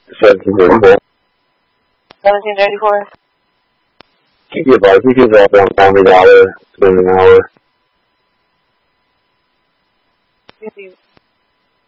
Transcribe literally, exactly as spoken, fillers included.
seventeen thirty-four. seventeen thirty-four. Keep your advice. We can drop down five hundred dollars in an hour.